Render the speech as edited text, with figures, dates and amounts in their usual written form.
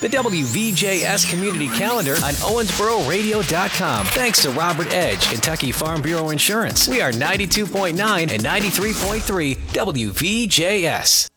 the WVJS Community Calendar on OwensboroRadio.com. Thanks to Robert Edge, Kentucky Farm Bureau Insurance. We are 92.9 and 93.3 WVJS.